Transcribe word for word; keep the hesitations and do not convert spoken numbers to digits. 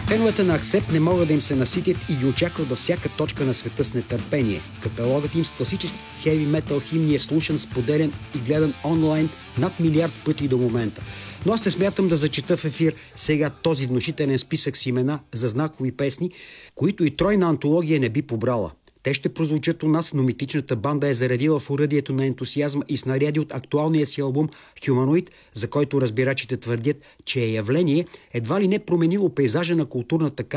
Феновете на Аксепт не могат да им се наситят и ги очакват във всяка точка на света с нетърпение. Каталогът им с класически хеви метал химни е слушан, споделен и гледан онлайн над милиард пъти до момента. Но аз не смятам да зачита в ефир сега този внушителен списък с имена за знакови песни, които и тройна антология не би побрала. Те ще прозвучат у нас, но митичната банда е заредила в оръдието на ентусиазма и снаряди от актуалния си албум Humanoid, за който разбирачите твърдят, че е явление, едва ли не променило пейзажа на културната карта